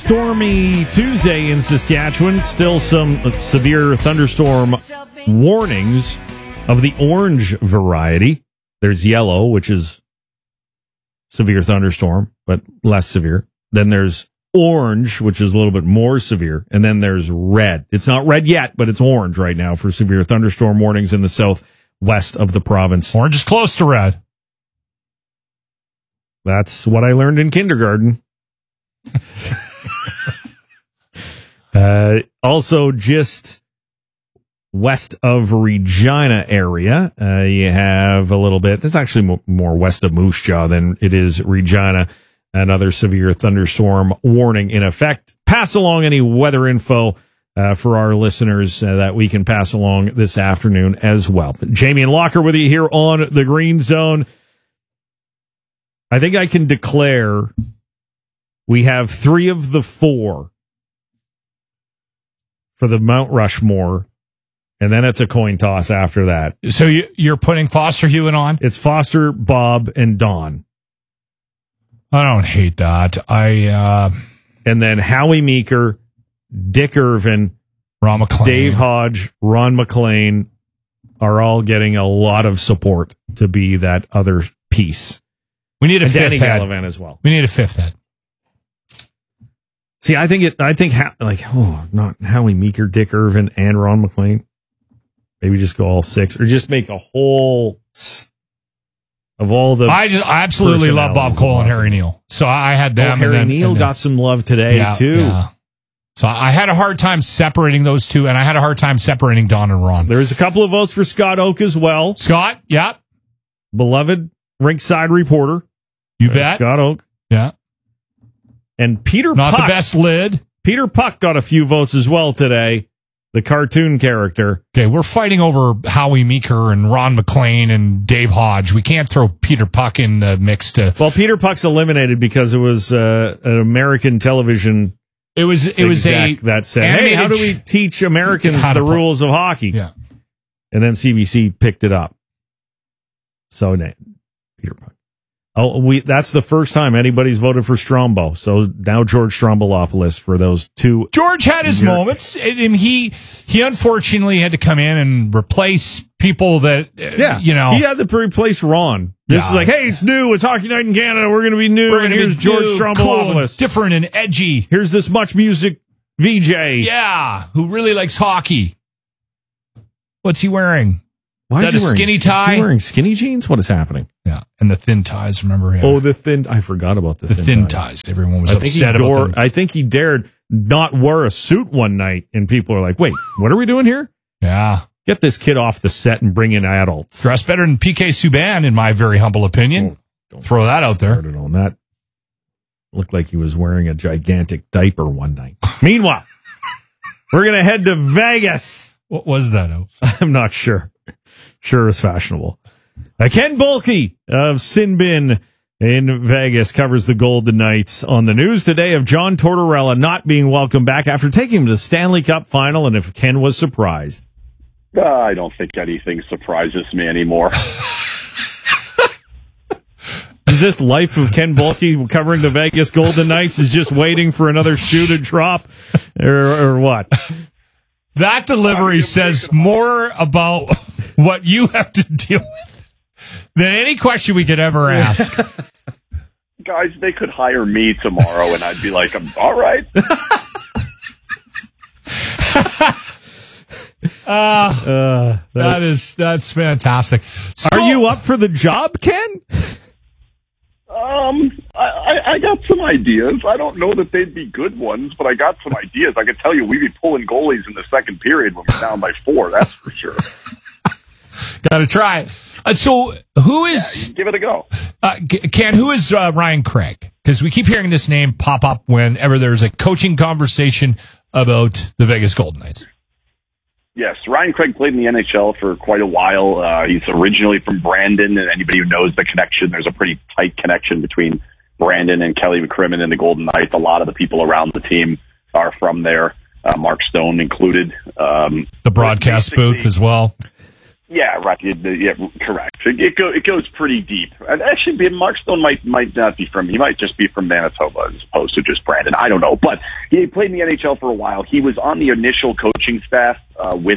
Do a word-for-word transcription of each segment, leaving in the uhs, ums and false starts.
Stormy Tuesday in Saskatchewan. Still some severe thunderstorm warnings of the orange variety. There's yellow, which is severe thunderstorm, but less severe. Then there's orange, which is a little bit more severe. And then there's red. It's not red yet, but it's orange right now for severe thunderstorm warnings in the southwest of the province. Orange is close to red. That's what I learned in kindergarten. uh, also, just west of Regina area, uh, you have a little bit. It's actually mo- more west of Moose Jaw than it is Regina. Another severe thunderstorm warning in effect. Pass along any weather info uh, for our listeners uh, that we can pass along this afternoon as well. Jamie and Locker with you here on the Green Zone. I think I can declare we have three of the four for the Mount Rushmore, and then it's a coin toss after that. So you, you're putting Foster Hewitt on? It's Foster, Bob, and Don. I don't hate that. I uh, and then Howie Meeker, Dick Irvin, Ron McLean, Dave Hodge, Ron McLean are all getting a lot of support to be that other piece. We need a and fifth Danny head. Gallivan as well. We need a fifth head. See, I think it. I think ha- like oh, not Howie Meeker, Dick Irvin, and Ron McLean. Maybe just go all six, or just make a whole. St- Of all the, I just I absolutely love Bob Cole and Harry Neal. So I had them. Oh, Harry and then, Neal and then, got some love today yeah, too. Yeah. So I had a hard time separating those two, and I had a hard time separating Don and Ron. There's a couple of votes for Scott Oak as well. Scott, yeah, beloved rinkside reporter. You uh, bet, Scott Oak. Yeah, and Peter not Puck, the best lid. Peter Puck got a few votes as well today. The cartoon character. Okay, we're fighting over Howie Meeker and Ron McLean and Dave Hodge. We can't throw Peter Puck in the mix to. Well, Peter Puck's eliminated because it was uh, an American television. It was it was a that said, "Hey, how do we teach Americans the rules of hockey?" Yeah, and then C B C picked it up. So, Peter Puck. Oh, we that's the first time anybody's voted for Strombo. So now George Strombolopoulos for those two. George had his moments. And he he unfortunately had to come in and replace people that, uh, yeah, you know. He had to replace Ron. This yeah. is like, hey, it's new. It's Hockey Night in Canada. We're going to be new. We're and here's be George new, Strombolopoulos. Cool, different and edgy. Here's this Much Music V J. Yeah, who really likes hockey. What's he wearing? Why is, is that he a skinny wearing, tie? Is he wearing skinny jeans? What is happening? Yeah, and the thin ties. Remember him? Oh, the thin. I forgot about the, the thin, thin ties. ties. Everyone was I think upset he dore, about them. I think he dared not wear a suit one night, and people are like, "Wait, what are we doing here?" Yeah, get this kid off the set and bring in adults. Dress better than P K Subban, in my very humble opinion. Oh, Throw that out there. On that, looked like he was wearing a gigantic diaper one night. Meanwhile, we're gonna head to Vegas. What was that? Oh? I'm not sure. Sure is fashionable. Uh, Ken Bulkey of Sin Bin in Vegas covers the Golden Knights on the news today of John Tortorella not being welcomed back after taking him to the Stanley Cup final, and if Ken was surprised. Uh, I don't think anything surprises me anymore. Is this life of Ken Bulkey covering the Vegas Golden Knights is just waiting for another shoe to drop, or, or what? That delivery says more about what you have to deal with than any question we could ever ask. Guys, they could hire me tomorrow, and I'd be like, I'm, all right. uh, uh, that is that's fantastic. So, are you up for the job, Ken? Um, I, I, I got some ideas. I don't know that they'd be good ones, but I got some ideas. I can tell you, we'd be pulling goalies in the second period when we're down by four. That's for sure. Got to try it. Uh, so, who is? Yeah, give it a go. Uh, Ken, who is uh, Ryan Craig? Because we keep hearing this name pop up whenever there's a coaching conversation about the Vegas Golden Knights. Yes, Ryan Craig played in the N H L for quite a while. Uh, he's originally from Brandon, and anybody who knows the connection, there's a pretty tight connection between Brandon and Kelly McCrimmon and the Golden Knights. A lot of the people around the team are from there, uh, Mark Stone included. Um, the broadcast booth as well. Yeah, right. It, yeah, correct. It, it, go, it goes pretty deep. And actually, Mark Stone might might not be from. He might just be from Manitoba as opposed to just Brandon. I don't know. But he played in the N H L for a while. He was on the initial coaching staff uh, with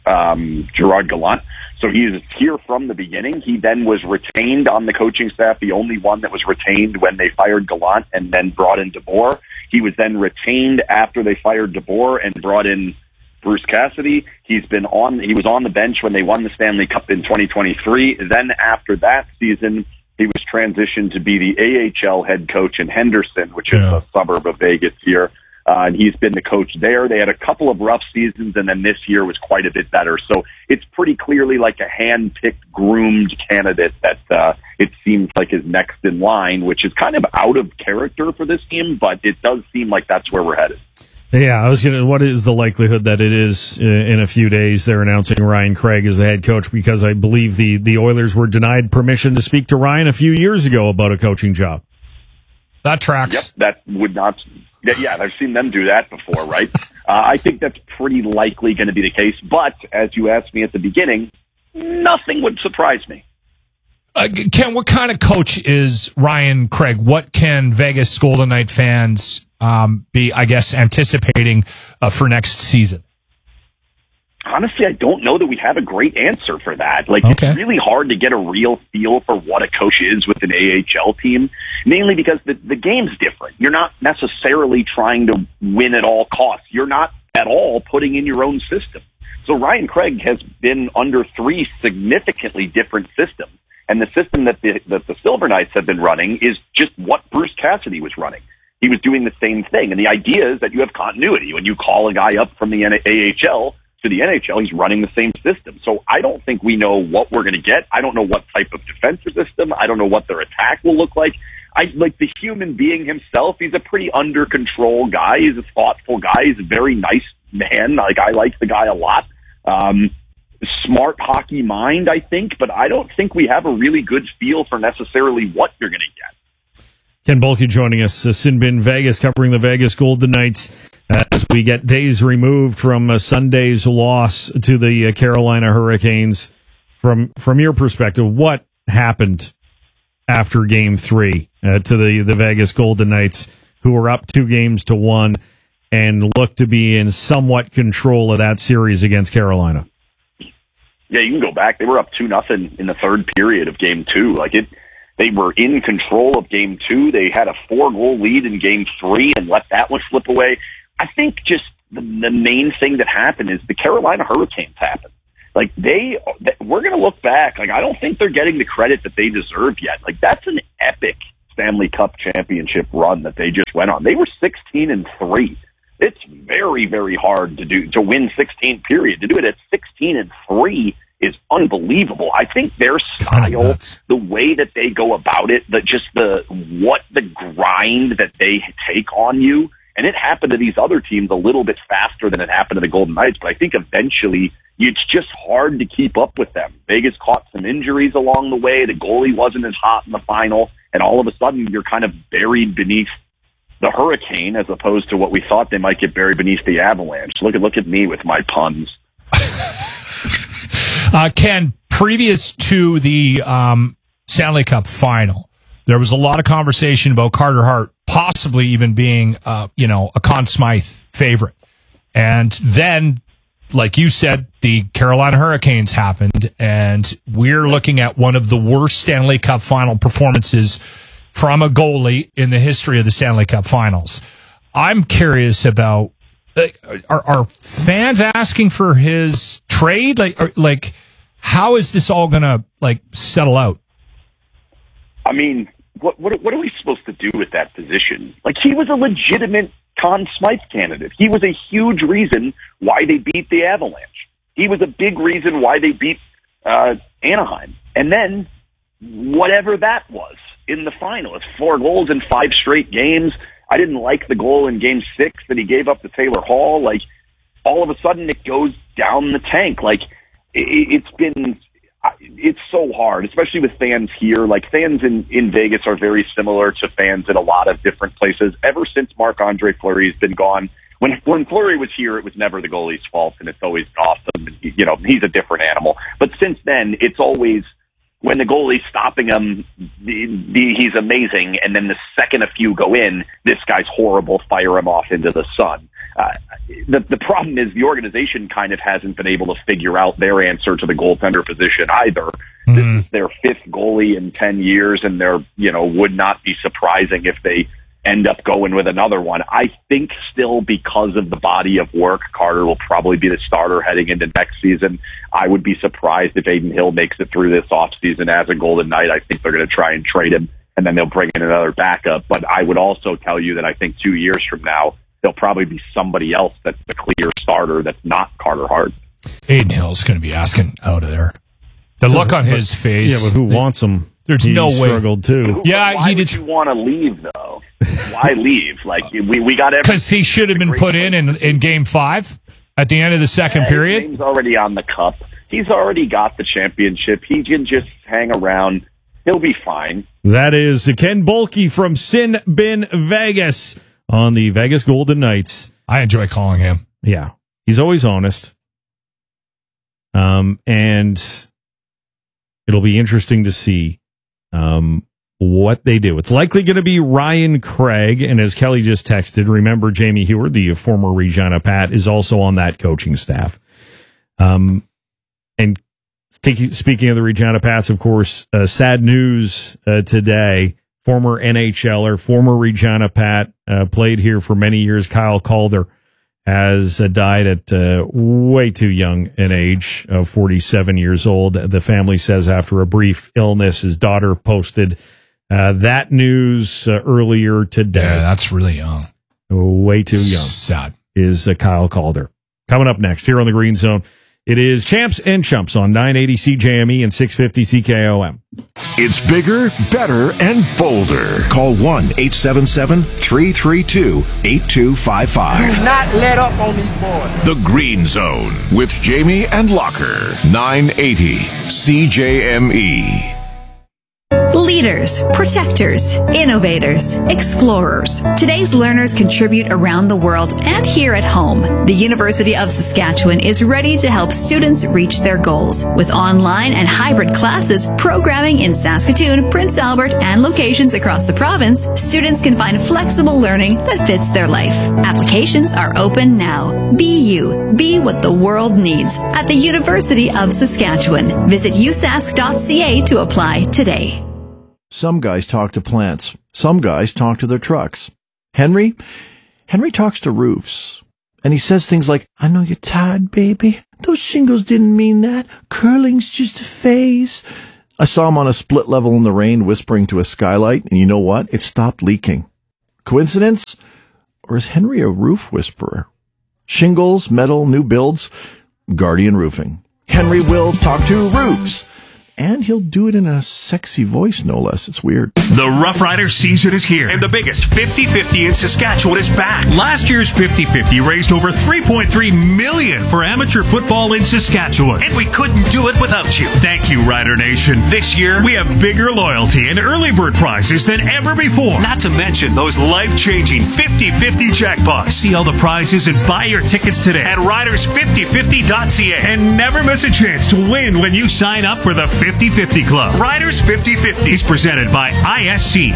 um, Gerard Gallant. So he is here from the beginning. He then was retained on the coaching staff, the only one that was retained when they fired Gallant and then brought in DeBoer. He was then retained after they fired DeBoer and brought in Bruce Cassidy. He's been on, he was on the bench when they won the Stanley Cup in twenty twenty-three. Then after that season, he was transitioned to be the A H L head coach in Henderson, which is yeah. a suburb of Vegas here. Uh, and he's been the coach there. They had a couple of rough seasons, and then this year was quite a bit better. So it's pretty clearly like a hand-picked, groomed candidate that uh, it seems like is next in line, which is kind of out of character for this team, but it does seem like that's where we're headed. Yeah, I was going to, what is the likelihood that it is uh, in a few days they're announcing Ryan Craig as the head coach? Because I believe the, the Oilers were denied permission to speak to Ryan a few years ago about a coaching job. That tracks. Yep, that would not... Yeah, I've seen them do that before, right? uh, I think that's pretty likely going to be the case. But as you asked me at the beginning, nothing would surprise me. Uh, Ken, what kind of coach is Ryan Craig? What can Vegas Golden Knight fans um, be, I guess, anticipating uh, for next season? Honestly, I don't know that we have a great answer for that. Like, okay. It's really hard to get a real feel for what a coach is with an A H L team, mainly because the, the game's different. You're not necessarily trying to win at all costs. You're not at all putting in your own system. So Ryan Craig has been under three significantly different systems. And the system that the, that the Silver Knights have been running is just what Bruce Cassidy was running. He was doing the same thing. And the idea is that you have continuity. When you call a guy up from the A H L to the N H L, he's running the same system. So I don't think we know what we're going to get. I don't know what type of defensive system. I don't know what their attack will look like. I like the human being himself. He's a pretty under control guy. He's a thoughtful guy. He's a very nice man. Like, I like the guy a lot. Um, smart hockey mind, I think, but I don't think we have a really good feel for necessarily what you're going to get. Ken Boehlke joining us, uh, Sin Bin Vegas, covering the Vegas Golden Knights uh, as we get days removed from uh, Sunday's loss to the uh, Carolina Hurricanes. From from your perspective, what happened after Game Three uh, to the the Vegas Golden Knights, who were up two games to one and looked to be in somewhat control of that series against Carolina? Yeah, you can go back. They were up two nothing in the third period of Game Two. Like it. They were in control of Game Two. They had a four-goal lead in Game Three and let that one slip away. I think just the, the main thing that happened is the Carolina Hurricanes happened. Like, they, we're going to look back. Like, I don't think they're getting the credit that they deserve yet. Like, that's an epic Stanley Cup championship run that they just went on. They were sixteen and three. It's very, very hard to do, to win sixteen, period. To do it at sixteen and three is unbelievable. I think their style, the way that they go about it, the just the what the grind that they take on you, and it happened to these other teams a little bit faster than it happened to the Golden Knights, but I think eventually it's just hard to keep up with them. Vegas caught some injuries along the way. The goalie wasn't as hot in the final, and all of a sudden you're kind of buried beneath the Hurricane as opposed to what we thought they might get buried beneath the Avalanche. Look at look at me with my puns. Uh, Ken, previous to the um, Stanley Cup final, there was a lot of conversation about Carter Hart possibly even being, uh, you know, a Conn Smythe favorite. And then, like you said, the Carolina Hurricanes happened, and we're looking at one of the worst Stanley Cup final performances from a goalie in the history of the Stanley Cup finals. I'm curious about, like, are, are fans asking for his trade? Like, or, like, how is this all going to, like, settle out? I mean, what, what what are we supposed to do with that position? Like, he was a legitimate Conn Smythe candidate. He was a huge reason why they beat the Avalanche. He was a big reason why they beat uh, Anaheim. And then whatever that was in the final, it's four goals in five straight games. I didn't like the goal in Game Six that he gave up to Taylor Hall. Like, all of a sudden, it goes down the tank. Like, it, it's been. it's so hard, especially with fans here. Like, fans in, in Vegas are very similar to fans in a lot of different places. Ever since Marc-Andre Fleury's been gone, when when Fleury was here, it was never the goalie's fault, and it's always awesome. And he, you know, he's a different animal. But since then, it's always when the goalie's stopping him, the, the, he's amazing, and then the second a few go in, this guy's horrible, fire him off into the sun. Uh, the, the problem is the organization kind of hasn't been able to figure out their answer to the goaltender position either. Mm. This is their fifth goalie in ten years, and they're, you know, would not be surprising if they end up going with another one. I think still because of the body of work, Carter will probably be the starter heading into next season. I would be surprised if Adin Hill makes it through this offseason as a Golden Knight. I think they're going to try and trade him, and then they'll bring in another backup. But I would also tell you that I think two years from now, there'll probably be somebody else that's the clear starter that's not Carter Hart. Adin Hill's going to be asking out of there. The look on his face. Yeah, but who wants him? There's he no way. Struggled too. Yeah, why he did did. you want to leave though? Why leave? Like we we got because he should have been put in, in in game five at the end of the second yeah, period. His name's already on the cup. He's already got the championship. He can just hang around. He'll be fine. That is Ken Boehlke from Sin Bin Vegas on the Vegas Golden Knights. I enjoy calling him. Yeah, he's always honest. Um, and it'll be interesting to see um, what they do. It's likely going to be Ryan Craig, and as Kelly just texted, remember Jamie Hewer, the former Regina Pat, is also on that coaching staff. Um, and take, speaking of the Regina Pats, of course, uh, sad news uh, today. Former N H L er, former Regina Pat, uh, played here for many years, Kyle Calder, has uh, died at uh, way too young an age of forty-seven years old. The family says after a brief illness, his daughter posted uh, that news uh, earlier today. Yeah, that's really young. Way too young. Sad. Is uh, Kyle Calder. Coming up next here on the Green Zone, it is Champs and Chumps on nine eighty C J M E and six fifty C K O M. It's bigger, better, and bolder. Call one eight seven seven, three three two, eight two five five. Do not let up on these boys. The Green Zone with Jamie and Locker. nine eighty C J M E. Leaders, protectors, innovators, explorers. Today's learners contribute around the world and here at home. The University of Saskatchewan is ready to help students reach their goals. With online and hybrid classes, programming in Saskatoon, Prince Albert, and locations across the province, students can find flexible learning that fits their life. Applications are open now. Be you. Be what the world needs at the University of Saskatchewan. Visit u sask dot c a to apply today. Some guys talk to plants. Some guys talk to their trucks. Henry? Henry talks to roofs. And he says things like, I know you're tired, baby. Those shingles didn't mean that. Curling's just a phase. I saw him on a split level in the rain whispering to a skylight, and you know what? It stopped leaking. Coincidence? Or is Henry a roof whisperer? Shingles, metal, new builds, Guardian Roofing. Henry will talk to roofs. And he'll do it in a sexy voice, no less. It's weird. The Rough Rider season is here, and the biggest fifty-fifty in Saskatchewan is back. Last year's fifty-fifty raised over three point three million dollars for amateur football in Saskatchewan, and we couldn't do it without you. Thank you, Rider Nation. This year, we have bigger loyalty and early bird prizes than ever before. Not to mention those life-changing fifty-fifty jackpots. See all the prizes and buy your tickets today at riders fifty fifty dot c a, and never miss a chance to win when you sign up for the fifty fifty Club. Riders fifty fifty is presented by I S C.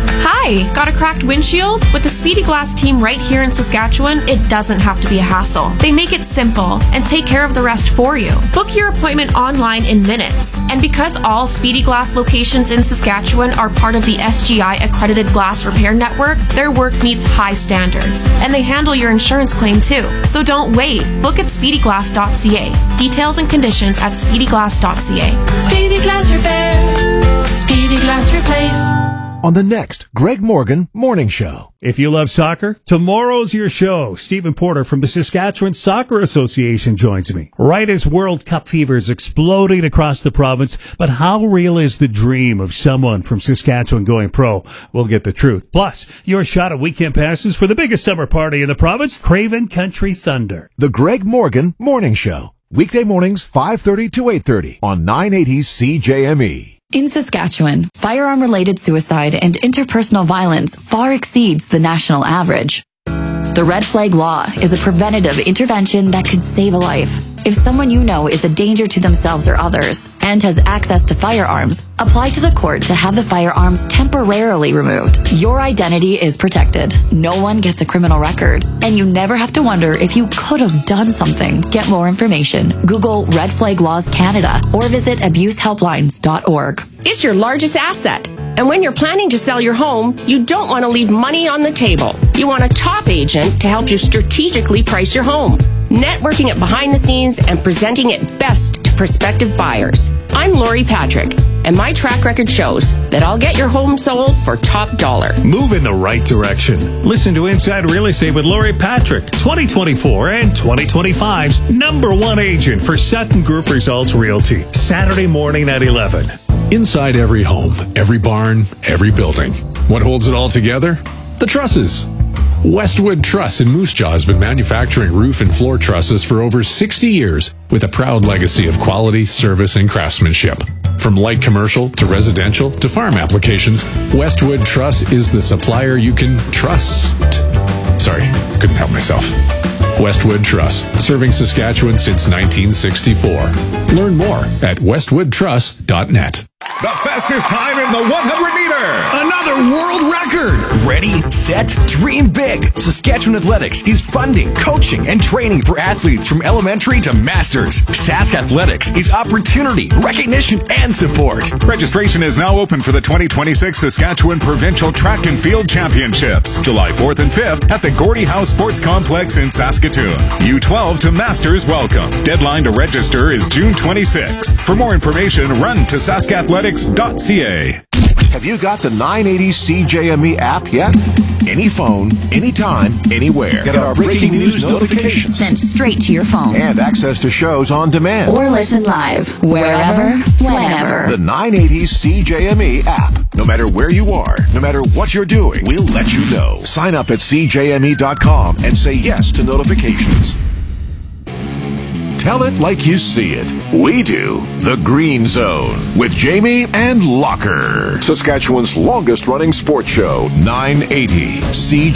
Hi, got a cracked windshield? With the Speedy Glass team right here in Saskatchewan, it doesn't have to be a hassle. They make it simple and take care of the rest for you. Book your appointment online in minutes. And because all Speedy Glass locations in Saskatchewan are part of the S G I accredited glass repair network, their work meets high standards. And they handle your insurance claim too. So don't wait. Book at speedy glass dot c a. Details and conditions at speedy glass dot c a. Speedy Glass Repair. Speedy Glass Replace. On the next Greg Morgan Morning Show. If you love soccer, tomorrow's your show. Stephen Porter from the Saskatchewan Soccer Association joins me. Right as World Cup fever is exploding across the province, but how real is the dream of someone from Saskatchewan going pro? We'll get the truth. Plus, your shot at weekend passes for the biggest summer party in the province, Craven Country Thunder. The Greg Morgan Morning Show. Weekday mornings, five thirty to eight thirty on nine eighty C J M E. In Saskatchewan, firearm-related suicide and interpersonal violence far exceeds the national average. The Red Flag Law is a preventative intervention that could save a life. If someone you know is a danger to themselves or others and has access to firearms, apply to the court to have the firearms temporarily removed. Your identity is protected. No one gets a criminal record, and you never have to wonder if you could have done something. Get more information. Google Red Flag Laws Canada or visit abuse helplines dot org. It's your largest asset. And when you're planning to sell your home, you don't want to leave money on the table. You want a top agent to help you strategically price your home, networking it behind the scenes and presenting it best to prospective buyers. I'm Lori Patrick, and my track record shows that I'll get your home sold for top dollar. Move in the right direction. Listen to Inside Real Estate with Lori Patrick, twenty twenty-four and twenty twenty-five's number one agent for Sutton Group Results Realty. Saturday morning at eleven. Inside every home, every barn, every building. What holds it all together? The trusses. Westwood Truss in Moose Jaw has been manufacturing roof and floor trusses for over sixty years with a proud legacy of quality, service, and craftsmanship. From light commercial to residential to farm applications, Westwood Truss is the supplier you can trust. Sorry, couldn't help myself. Westwood Truss, serving Saskatchewan since nineteen sixty-four. Learn more at westwood truss dot net. The fastest time in the one hundred meter. Another world record. Ready, set, dream big. Saskatchewan Athletics is funding, coaching, and training for athletes from elementary to masters. Sask Athletics is opportunity, recognition, and support. Registration is now open for the twenty twenty-six Saskatchewan Provincial Track and Field Championships, July fourth and fifth at the Gordie House Sports Complex in Saskatoon. U twelve to Masters welcome. Deadline to register is June twenty-sixth. For more information, run to sask athletics dot c a. Have you got the nine eighty C J M E app yet? Any phone, anytime, anywhere. Get our breaking news notifications sent straight to your phone. And access to shows on demand. Or listen live, wherever, whenever. The nine eighty C J M E app. No matter where you are, no matter what you're doing, we'll let you know. Sign up at c j m e dot com and say yes to notifications. Tell it like you see it. We do. The Green Zone with Jamie and Locker. Saskatchewan's longest running sports show, nine eighty C J M E.